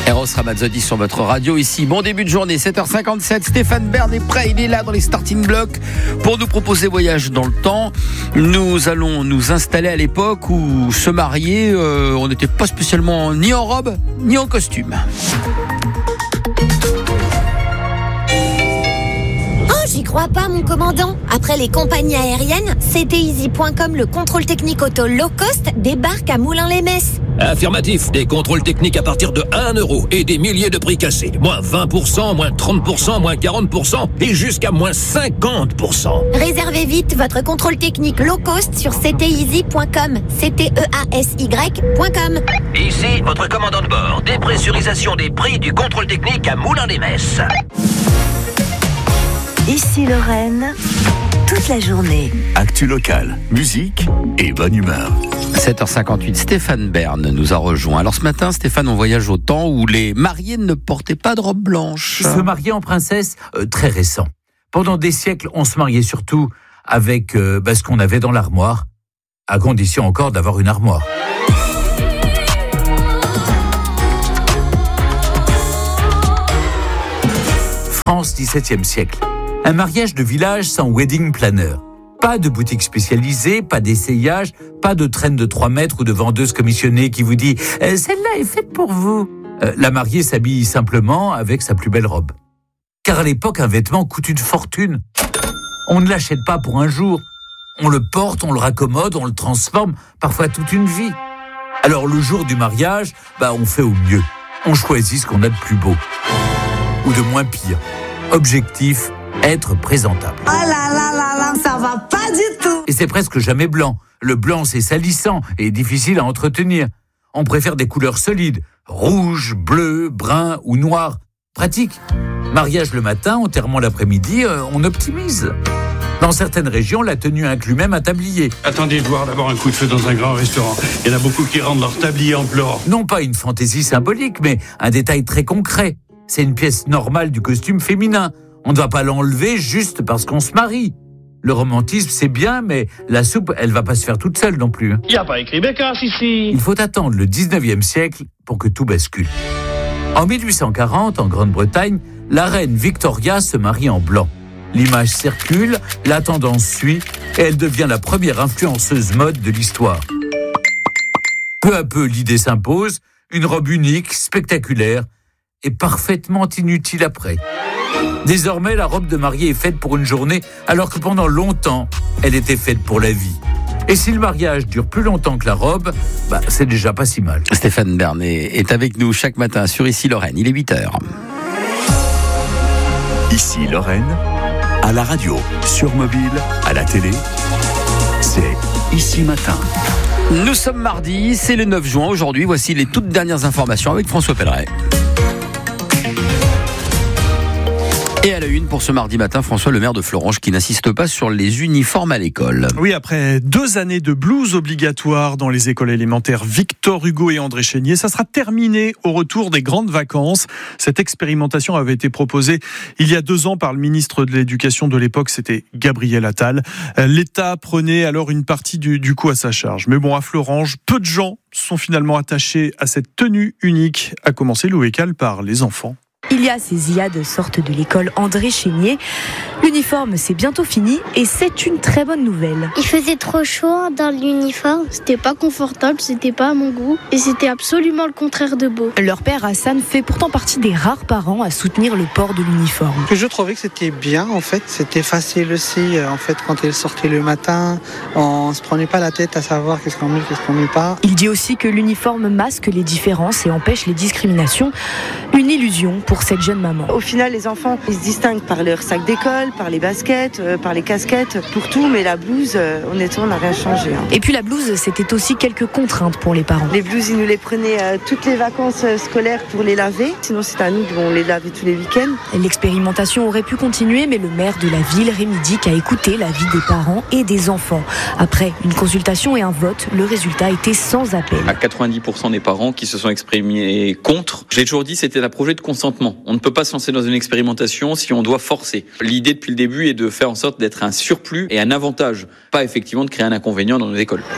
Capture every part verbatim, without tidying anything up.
Eros Ramazzotti sur votre radio ici. Bon début de journée, sept heures cinquante-sept. Stéphane Bern est prêt, il est là dans les starting blocks pour nous proposer voyage dans le temps. Nous allons nous installer à l'époque où se marier, euh, on n'était pas spécialement ni en robe ni en costume. J'y crois pas, mon commandant. Après les compagnies aériennes, C T Easy point com, le contrôle technique auto low cost, débarque à Moulins-les-Messes. Affirmatif, des contrôles techniques à partir de un euro et des milliers de prix cassés. Moins vingt pour cent, moins trente pour cent, moins quarante pour cent et jusqu'à moins cinquante pour cent. Réservez vite votre contrôle technique low cost sur C T Easy point com. C T E A S Y point com. Ici, votre commandant de bord. Dépressurisation des prix du contrôle technique à Moulins-les-Messes. Ici Lorraine, toute la journée. Actu locale, musique et bonne humeur. sept heures cinquante-huit, Stéphane Bern nous a rejoint. Alors ce matin, Stéphane, on voyage au temps où les mariés ne portaient pas de robe blanche. Se marier en princesse, euh, très récent. Pendant des siècles, on se mariait surtout avec euh, bah, ce qu'on avait dans l'armoire, à condition encore d'avoir une armoire. France, dix-septième siècle. Un mariage de village sans wedding planner. Pas de boutique spécialisée, pas d'essayage, pas de traîne de trois mètres ou de vendeuse commissionnée qui vous dit euh, « celle-là est faite pour vous euh, ». La mariée s'habille simplement avec sa plus belle robe. Car à l'époque, un vêtement coûte une fortune. On ne l'achète pas pour un jour. On le porte, on le raccommode, on le transforme, parfois toute une vie. Alors le jour du mariage, bah, on fait au mieux. On choisit ce qu'on a de plus beau. Ou de moins pire. Objectif, être présentable. Oh là là là là, ça va pas du tout. Et c'est presque jamais blanc. Le blanc, c'est salissant et difficile à entretenir. On préfère des couleurs solides, rouge, bleu, brun ou noir. Pratique. Mariage le matin, enterrement l'après-midi, euh, on optimise. Dans certaines régions, la tenue inclut même un tablier. Attendez de voir d'abord un coup de feu dans un grand restaurant. Il y en a beaucoup qui rendent leur tablier en pleurant. Non pas une fantaisie symbolique, mais un détail très concret. C'est une pièce normale du costume féminin. On ne va pas l'enlever juste parce qu'on se marie. Le romantisme, c'est bien, mais la soupe, elle va pas se faire toute seule non plus. Il n'y a pas écrit Bécasse ici. Il faut attendre le dix-neuvième siècle pour que tout bascule. En mille huit cent quarante, en Grande-Bretagne, la reine Victoria se marie en blanc. L'image circule, la tendance suit, et elle devient la première influenceuse mode de l'histoire. Peu à peu, l'idée s'impose, une robe unique, spectaculaire, et parfaitement inutile après. Désormais, la robe de mariée est faite pour une journée, alors que pendant longtemps, elle était faite pour la vie. Et si le mariage dure plus longtemps que la robe, bah, c'est déjà pas si mal. Stéphane Bern est avec nous chaque matin sur Ici Lorraine. Il est huit heures. Ici Lorraine, à la radio, sur mobile, à la télé, c'est Ici Matin. Nous sommes mardi, c'est le neuf juin. Aujourd'hui, voici les toutes dernières informations avec François Pelleret. Et à la une pour ce mardi matin, François, le maire de Florange qui n'insiste pas sur les uniformes à l'école. Oui, après deux années de blouse obligatoire dans les écoles élémentaires Victor Hugo et André Chénier, ça sera terminé au retour des grandes vacances. Cette expérimentation avait été proposée il y a deux ans par le ministre de l'Éducation de l'époque, c'était Gabriel Attal. L'État prenait alors une partie du, du coût à sa charge. Mais bon, à Florange, peu de gens sont finalement attachés à cette tenue unique, à commencer Loué Cal par les enfants. Ilia et Ziad sortent de l'école André Chénier. L'uniforme, c'est bientôt fini et c'est une très bonne nouvelle. Il faisait trop chaud dans l'uniforme. C'était pas confortable, c'était pas à mon goût et c'était absolument le contraire de beau. Leur père Hassan fait pourtant partie des rares parents à soutenir le port de l'uniforme. Je trouvais que c'était bien en fait, c'était facile aussi en fait quand il sortait le matin, on se prenait pas la tête à savoir qu'est-ce qu'on met, qu'est-ce qu'on met pas. Il dit aussi que l'uniforme masque les différences et empêche les discriminations. Une illusion pour cette jeune maman. Au final, les enfants, ils se distinguent par leur sac d'école, par les baskets, euh, par les casquettes, pour tout, mais la blouse, euh, honnêtement, n'a rien changé. Hein. Et puis la blouse, c'était aussi quelques contraintes pour les parents. Les blouses, ils nous les prenaient euh, toutes les vacances euh, scolaires pour les laver, sinon c'est à nous, on les lavait tous les week-ends. L'expérimentation aurait pu continuer, mais le maire de la ville, Rémi Dick, a écouté l'avis des parents et des enfants. Après une consultation et un vote, le résultat était sans appel. À quatre-vingt-dix pour cent des parents qui se sont exprimés contre, j'ai toujours dit c'était un projet de consentement. On ne peut pas se lancer dans une expérimentation si on doit forcer. L'idée depuis le début est de faire en sorte d'être un surplus et un avantage, pas effectivement de créer un inconvénient dans nos écoles.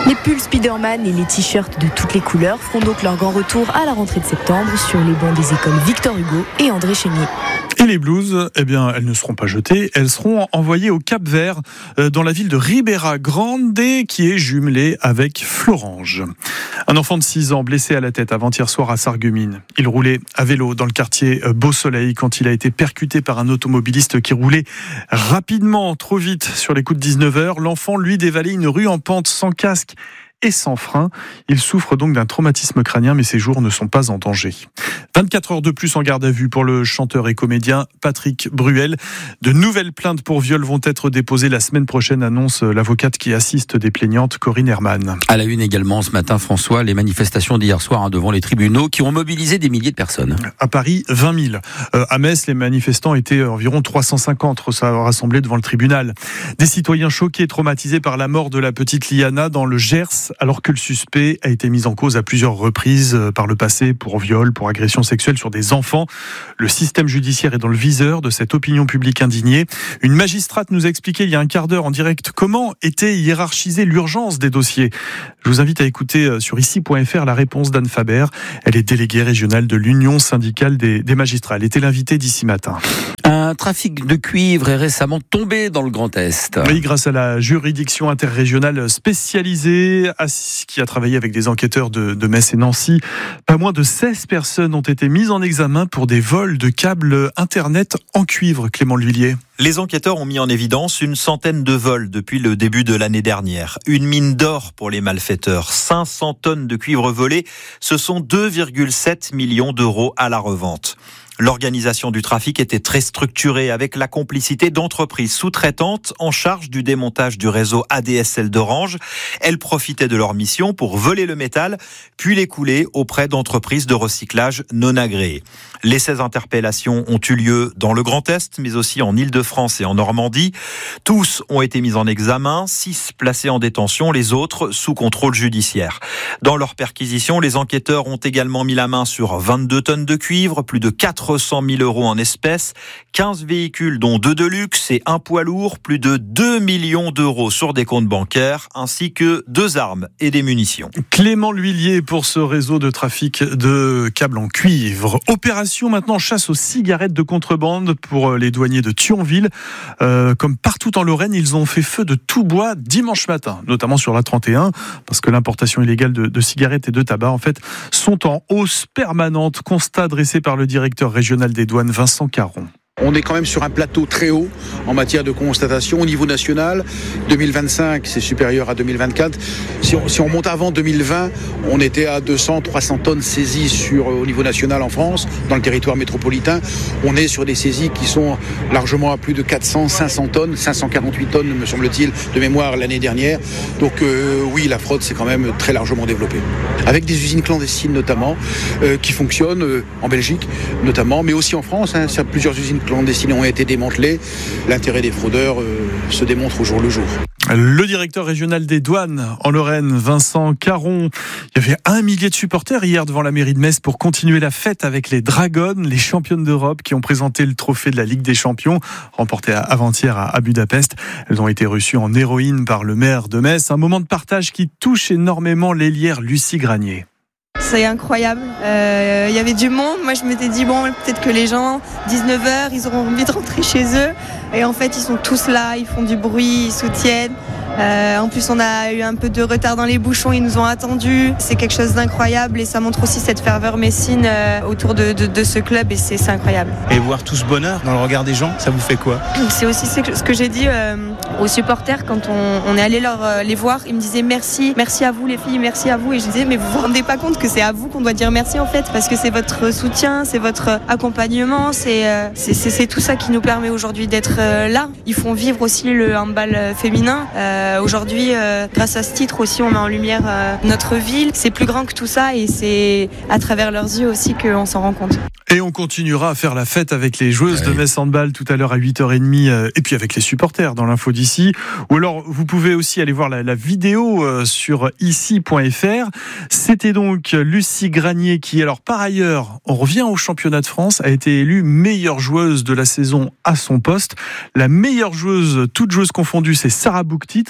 Les pulls Spider-Man et les t-shirts de toutes les couleurs feront donc leur grand retour à la rentrée de septembre sur les bancs des écoles Victor Hugo et André Chénier. Et les blouses, eh bien, elles ne seront pas jetées, elles seront envoyées au Cap-Vert, dans la ville de Ribeira Grande, qui est jumelée avec Florange. Un enfant de six ans blessé à la tête avant-hier soir à Sarreguemines. Il roulait à vélo dans le quartier Beau Soleil quand il a été percuté par un automobiliste qui roulait rapidement, trop vite, sur les coups de dix-neuf heures. L'enfant, lui, dévalait une rue en pente sans casque et sans frein. Il souffre donc d'un traumatisme crânien, mais ses jours ne sont pas en danger. vingt-quatre heures de plus en garde à vue pour le chanteur et comédien Patrick Bruel. De nouvelles plaintes pour viol vont être déposées la semaine prochaine, annonce l'avocate qui assiste des plaignantes, Corinne Herman. À la une également ce matin, François, les manifestations d'hier soir hein, devant les tribunaux qui ont mobilisé des milliers de personnes. À Paris, vingt mille. Euh, à Metz, les manifestants étaient environ trois cent cinquante rassemblés devant le tribunal. Des citoyens choqués, traumatisés par la mort de la petite Liana dans le Gers, alors que le suspect a été mis en cause à plusieurs reprises par le passé pour viol, pour agression sexuelle sur des enfants. Le système judiciaire est dans le viseur de cette opinion publique indignée. Une magistrate nous a expliqué il y a un quart d'heure en direct comment était hiérarchisée l'urgence des dossiers. Je vous invite à écouter sur ici point f r la réponse d'Anne Faber. Elle est déléguée régionale de l'Union syndicale des, des magistrats. Elle était l'invitée d'ici matin. Un trafic de cuivre est récemment tombé dans le Grand Est. Oui, grâce à la juridiction interrégionale spécialisée qui a travaillé avec des enquêteurs de, de Metz et Nancy. Pas moins de seize personnes ont été mises en examen pour des vols de câbles Internet en cuivre, Clément Lhuillier. Les enquêteurs ont mis en évidence une centaine de vols depuis le début de l'année dernière. Une mine d'or pour les malfaiteurs. cinq cents tonnes de cuivre volé, ce sont deux virgule sept millions d'euros à la revente. L'organisation du trafic était très structurée avec la complicité d'entreprises sous-traitantes en charge du démontage du réseau A D S L d'Orange. Elles profitaient de leur mission pour voler le métal, puis l'écouler auprès d'entreprises de recyclage non agréées. Les seize interpellations ont eu lieu dans le Grand Est, mais aussi en Île-de-France et en Normandie. Tous ont été mis en examen, six placés en détention, les autres sous contrôle judiciaire. Dans leur perquisition, les enquêteurs ont également mis la main sur vingt-deux tonnes de cuivre, plus de quatre cent mille euros en espèces, quinze véhicules dont deux de luxe et un poids lourd, plus de deux millions d'euros sur des comptes bancaires, ainsi que deux armes et des munitions. Clément Lhuillier pour ce réseau de trafic de câbles en cuivre. Opération maintenant chasse aux cigarettes de contrebande pour les douaniers de Thionville. Euh, comme partout en Lorraine, ils ont fait feu de tout bois dimanche matin, notamment sur la trente et un, parce que l'importation illégale de, de cigarettes et de tabac, en fait, sont en hausse permanente. Constat dressé par le directeur régional des douanes, Vincent Caron. On est quand même sur un plateau très haut en matière de constatation au niveau national. deux mille vingt-cinq, c'est supérieur à deux mille vingt-quatre. Si on, si on monte avant deux mille vingt, on était à deux cents, trois cents tonnes saisies sur, au niveau national en France, dans le territoire métropolitain. On est sur des saisies qui sont largement à plus de quatre cents, cinq cents tonnes, cinq cent quarante-huit tonnes, me semble-t-il, de mémoire l'année dernière. Donc euh, oui, la fraude s'est quand même très largement développée. Avec des usines clandestines notamment, euh, qui fonctionnent euh, en Belgique notamment, mais aussi en France. Hein, plusieurs usines clandestines ont été démantelées. L'intérêt des fraudeurs euh, se démontre au jour le jour. Le directeur régional des douanes en Lorraine, Vincent Caron. Il y avait un millier de supporters hier devant la mairie de Metz pour continuer la fête avec les Dragons, les championnes d'Europe qui ont présenté le trophée de la Ligue des Champions, remporté avant-hier à Budapest. Elles ont été reçues en héroïne par le maire de Metz. Un moment de partage qui touche énormément l'ailière Lucie Granier. C'est incroyable. Euh, il y avait du monde. Moi, je m'étais dit, bon, peut-être que les gens, dix-neuf heures, ils auront envie de rentrer chez eux. Et en fait, ils sont tous là, ils font du bruit, ils soutiennent. Euh, en plus, on a eu un peu de retard dans les bouchons, ils nous ont attendus. C'est quelque chose d'incroyable et ça montre aussi cette ferveur messine euh, autour de, de, de ce club et c'est, c'est incroyable. Et voir tout ce bonheur dans le regard des gens, ça vous fait quoi ? C'est aussi ce que, ce que j'ai dit euh, aux supporters quand on, on est allé leur, euh, les voir. Ils me disaient merci, merci à vous les filles, merci à vous. Et je disais, mais vous vous rendez pas compte que c'est à vous qu'on doit dire merci en fait, parce que c'est votre soutien, c'est votre accompagnement, c'est, euh, c'est, c'est, c'est tout ça qui nous permet aujourd'hui d'être euh, là. Ils font vivre aussi le handball féminin. Euh, Euh, aujourd'hui, euh, grâce à ce titre aussi, on met en lumière euh, notre ville. C'est plus grand que tout ça et c'est à travers leurs yeux aussi qu'on s'en rend compte. Et on continuera à faire la fête avec les joueuses ouais. de Metz Handball tout à l'heure à huit heures trente euh, et puis avec les supporters dans l'info d'ici. Ou alors, vous pouvez aussi aller voir la, la vidéo euh, sur ici point f r. C'était donc Lucie Granier qui, alors par ailleurs, on revient au championnat de France, a été élue meilleure joueuse de la saison à son poste. La meilleure joueuse, toute joueuse confondue, c'est Sarah Bouktit.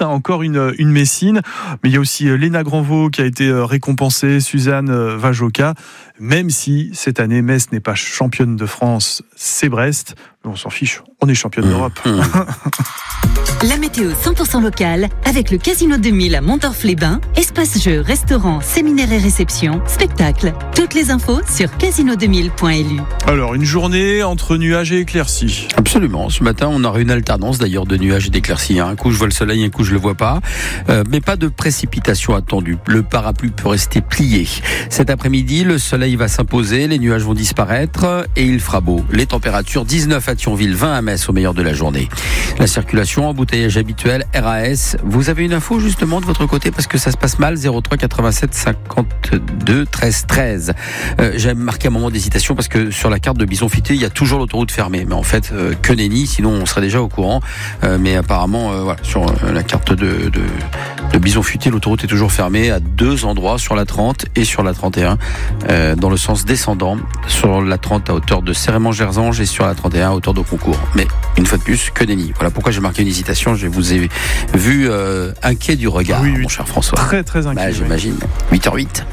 hein, encore une, une Messine. Mais il y a aussi Léna Granvaux qui a été récompensée, Suzanne Vajoka. Même si cette année, Metz n'est pas championne de France, c'est Brest. Mais on s'en fiche, on est championne mmh. d'Europe. Mmh. La météo cent pour cent locale avec le Casino deux mille à Montorf-les-Bains. Espace jeux, restaurants, séminaires et réceptions, spectacles. Toutes les infos sur casino deux mille point l u. Alors, une journée entre nuages et éclaircies. Absolument. Ce matin, on aura une alternance d'ailleurs de nuages et d'éclaircies. Un coup, je vois le soleil, un coup, je le vois pas. Euh, mais pas de précipitation attendue. Le parapluie peut rester plié. Cet après-midi, le soleil va s'imposer, les nuages vont disparaître et il fera beau. Les températures, dix-neuf à Thionville, vingt à Metz au meilleur de la journée. La circulation, embouteillage habituel, R A S. Vous avez une info justement de votre côté parce que ça se passe mal, zéro trois quatre-vingt-sept cinquante-deux treize treize. Euh, j'ai marqué un moment d'hésitation parce que sur la carte de Bison-Futé, il y a toujours l'autoroute fermée. Mais en fait, euh, que nenni, sinon on serait déjà au courant. Euh, mais apparemment, euh, voilà, sur euh, la carte de, de, de Bison-Futé, l'autoroute est toujours fermée à deux endroits, sur la trente et sur la trente et un, euh, dans le sens descendant, sur la trente à hauteur de Cérémont-Gerzange et sur la trente et un à hauteur de Concours. Mais une fois de plus, que nenni. Voilà pourquoi j'ai marqué une hésitation. Je vous ai vu euh, inquiet du regard, oui, oui, mon cher François. Très très inquiet. Bah, j'imagine. Oui. huit heures huit.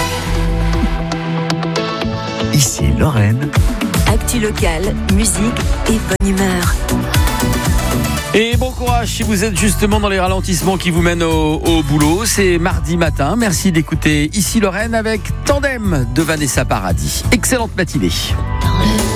Ici Lorraine. Actu locale, musique et bonne humeur. Et bon courage si vous êtes justement dans les ralentissements qui vous mènent au, au boulot. C'est mardi matin. Merci d'écouter Ici Lorraine avec Tandem de Vanessa Paradis. Excellente matinée.